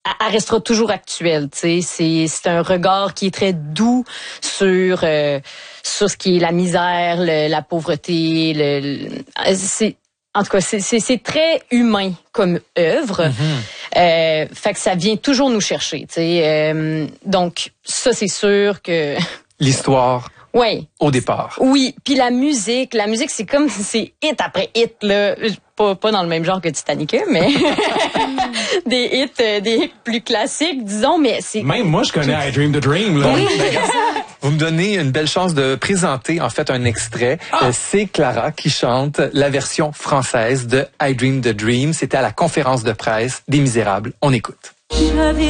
elle restera toujours actuelle, tu sais. C'est un regard qui est très doux sur ce qui est la misère, la pauvreté. En tout cas, c'est très humain comme œuvre. Fait que ça vient toujours nous chercher, tu sais. Donc ça, c'est sûr que l'histoire. Oui. Au départ. Oui, puis la musique, c'est comme c'est hit après hit là, pas dans le même genre que Titanic, mais des hits plus classiques, disons, mais c'est même moi je connais I Dream the Dream là. Oui. Vous me donnez une belle chance de présenter en fait un extrait. C'est Clara qui chante la version française de I Dream the Dream. C'était à la conférence de presse des Misérables. On écoute.